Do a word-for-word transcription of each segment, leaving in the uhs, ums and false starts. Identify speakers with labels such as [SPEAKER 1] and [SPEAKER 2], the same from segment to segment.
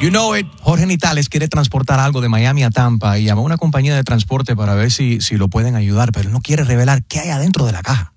[SPEAKER 1] You know it, Jorge Nitales quiere transportar algo de Miami a Tampa y llamó a una compañía de transporte para ver si, si lo pueden ayudar, pero no quiere revelar qué hay adentro de la caja.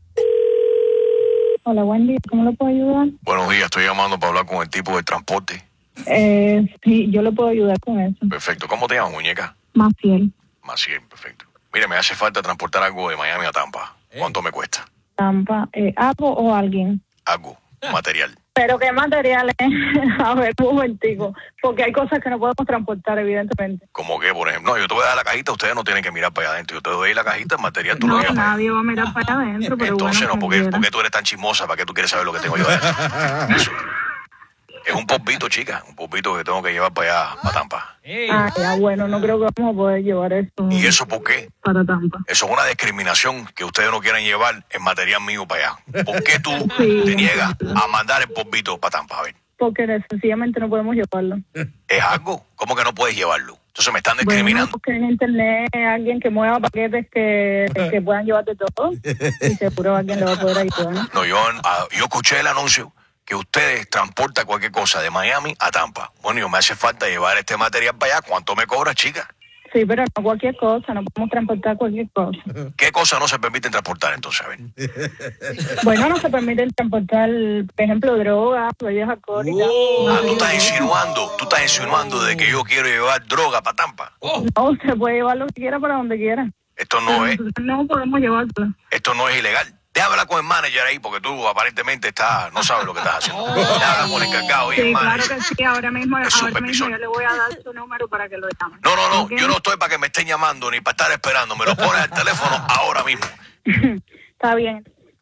[SPEAKER 2] Hola, Wendy, ¿cómo lo puedo ayudar?
[SPEAKER 3] Buenos días, estoy llamando para hablar con el tipo de transporte.
[SPEAKER 2] Eh, sí, yo le puedo ayudar con eso.
[SPEAKER 3] Perfecto, ¿cómo te llamas, muñeca?
[SPEAKER 2] Maciel.
[SPEAKER 3] Maciel, perfecto. Mire, me hace falta transportar algo de Miami a Tampa. ¿Cuánto me cuesta?
[SPEAKER 2] Tampa, eh, ¿algo o alguien?
[SPEAKER 3] Algo, material.
[SPEAKER 2] ¿Pero qué materiales? A ver, un momentico. Porque hay cosas que no podemos transportar, evidentemente.
[SPEAKER 3] ¿Cómo qué, por ejemplo? No, yo te voy a dar la cajita, ustedes no tienen que mirar para allá adentro. Yo te doy la cajita, el material, tú
[SPEAKER 2] No,
[SPEAKER 3] lo llevas.
[SPEAKER 2] nadie va a mirar para allá adentro, pero
[SPEAKER 3] Entonces,
[SPEAKER 2] bueno,
[SPEAKER 3] no, porque,
[SPEAKER 2] como
[SPEAKER 3] porque tú eres tan chismosa, ¿para qué tú quieres saber lo que tengo yo adentro? Eso. Es un polvito, chica, un polvito que tengo que llevar para allá, para Tampa.
[SPEAKER 2] Ah, ya, bueno, no creo que vamos a poder llevar eso.
[SPEAKER 3] ¿Y eso por qué?
[SPEAKER 2] Para Tampa.
[SPEAKER 3] Eso es una discriminación que ustedes no quieren llevar el material mío para allá. ¿Por qué tú
[SPEAKER 2] Sí.
[SPEAKER 3] te niegas a mandar el polvito para Tampa? A ver.
[SPEAKER 2] Porque sencillamente no podemos llevarlo.
[SPEAKER 3] ¿Es algo? ¿Cómo que no puedes llevarlo? Entonces me están
[SPEAKER 2] Bueno,
[SPEAKER 3] discriminando.
[SPEAKER 2] porque en internet hay alguien que mueva paquetes que, que puedan llevar de todo. Y seguro alguien le va a poder ayudar.
[SPEAKER 3] No, yo, ah, yo escuché el anuncio que ustedes transportan cualquier cosa de Miami a Tampa. Bueno, yo me hace falta llevar este material para allá. ¿Cuánto me cobras, chica?
[SPEAKER 2] Sí, pero no cualquier cosa, no podemos transportar cualquier cosa.
[SPEAKER 3] ¿Qué cosas no se permiten transportar entonces? A ver.
[SPEAKER 2] Bueno, no se permite transportar, por ejemplo, drogas, bebidas alcohólicas.
[SPEAKER 3] Ah, tú estás insinuando, tú estás insinuando de que yo quiero llevar droga para Tampa.
[SPEAKER 2] No, usted puede llevar lo que quiera para donde quiera.
[SPEAKER 3] Esto no es,
[SPEAKER 2] No podemos llevarlo.
[SPEAKER 3] esto no es ilegal. Déjame hablar con el manager ahí, porque tú aparentemente estás, no sabes lo que estás haciendo. Déjame hablar con el encargado y el
[SPEAKER 2] Sí, claro
[SPEAKER 3] manager.
[SPEAKER 2] que sí, ahora mismo,
[SPEAKER 3] Es
[SPEAKER 2] ahora mismo
[SPEAKER 3] supervisor.
[SPEAKER 2] yo le voy a dar su número para que lo llame.
[SPEAKER 3] No, no, no,
[SPEAKER 2] ¿Ok?
[SPEAKER 3] yo no estoy para que me estén llamando ni para estar esperando. Me lo pones al teléfono ahora mismo.
[SPEAKER 2] Está bien.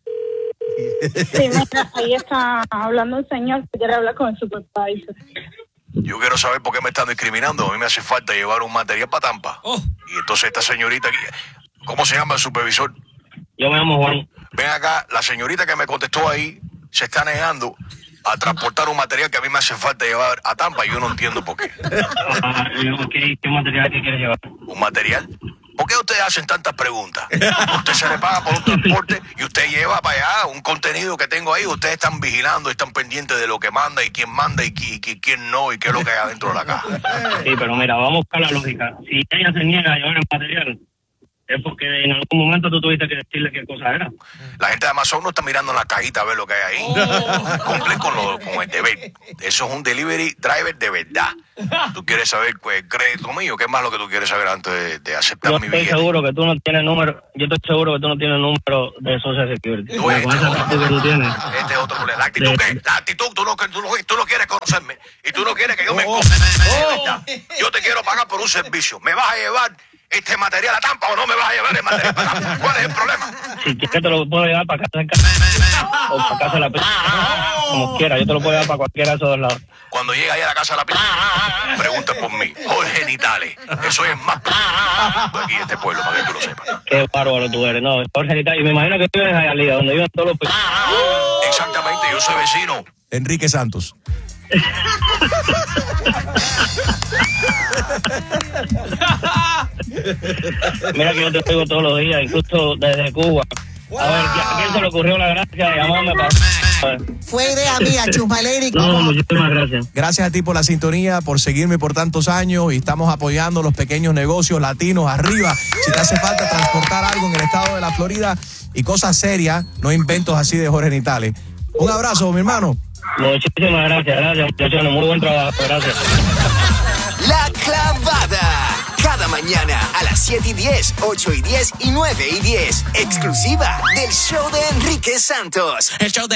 [SPEAKER 2] Sí, mira, ahí está hablando el señor que quiere hablar con el supervisor.
[SPEAKER 3] Yo quiero saber por qué me están discriminando. A mí me hace falta llevar un material para Tampa. Y entonces esta señorita aquí, ¿cómo se llama el supervisor?
[SPEAKER 4] Yo me llamo Juan.
[SPEAKER 3] Ven acá, la señorita que me contestó ahí se está negando a transportar un material que a mí me hace falta llevar a Tampa y yo no entiendo por qué.
[SPEAKER 4] Ah, ¿qué, ¿Qué material que quieres llevar?
[SPEAKER 3] ¿Un material? ¿Por qué ustedes hacen tantas preguntas? Usted se le paga por un transporte y usted lleva para allá un contenido que tengo ahí. Ustedes están vigilando, están pendientes de lo que manda y quién manda y, qui- qui- quién no y qué es lo que hay adentro de la caja.
[SPEAKER 4] Sí, pero mira, vamos a buscar la lógica. Si ella se niega a llevar el material, es porque en algún momento tú tuviste que decirle qué cosa era.
[SPEAKER 3] La gente de Amazon no está mirando en la cajita a ver lo que hay ahí. Cumple con, lo, con el deber. Eso es un delivery driver de verdad. Tú quieres saber el crédito mío, ¿qué es más lo que tú quieres saber antes de, de aceptar
[SPEAKER 4] Yo
[SPEAKER 3] mi
[SPEAKER 4] estoy
[SPEAKER 3] billete?
[SPEAKER 4] seguro que tú no tienes número, yo estoy seguro que tú no tienes número de Social Security.
[SPEAKER 3] No,
[SPEAKER 4] Con
[SPEAKER 3] este
[SPEAKER 4] esa
[SPEAKER 3] es otro.
[SPEAKER 4] actitud que tú tienes.
[SPEAKER 3] Este es otro problema. La actitud,
[SPEAKER 4] Sí.
[SPEAKER 3] ¿qué? La actitud, tú no, tú, no, tú no quieres conocerme y tú no quieres que yo me encuentre de verdad. Yo te quiero pagar por un servicio. ¿Me vas a llevar este material a Tampa o no me vas a llevar el material para Tampa? ¿Cuál es el problema?
[SPEAKER 4] Si quieres te lo puedo llevar para casa de casa o para casa de la pizza. Como quiera, yo te lo puedo llevar para cualquiera de esos dos lados.
[SPEAKER 3] Cuando llegue ahí a la casa de la pizza, pregunta por mí. Jorge Nitales. Eso es más de aquí de este pueblo, para que tú lo sepas.
[SPEAKER 4] Qué bárbaro tú eres, no, Jorge Nitales. Y me imagino que tú vives en Hialeah, donde viven todos los pe-
[SPEAKER 3] Exactamente, yo soy vecino.
[SPEAKER 1] Enrique Santos.
[SPEAKER 4] Mira que yo te oigo todos los días, incluso desde Cuba. A ver, ¿a quién se le ocurrió la gracia de llamarme para...?
[SPEAKER 5] Fue idea mía, Chusmaleri.
[SPEAKER 4] No, muchísimas gracias.
[SPEAKER 1] Gracias a ti por la sintonía, por seguirme por tantos años y estamos apoyando los pequeños negocios latinos arriba. Si te hace falta transportar algo en el estado de la Florida y cosas serias, no inventos así de Jorge Nitales. Un abrazo, mi hermano.
[SPEAKER 4] Muchísimas gracias, gracias, muchachos. Muy buen trabajo, gracias.
[SPEAKER 6] La Clavada. Cada mañana a las siete y diez, ocho y diez y nueve y diez. Exclusiva del show de Enrique Santos.
[SPEAKER 1] El show de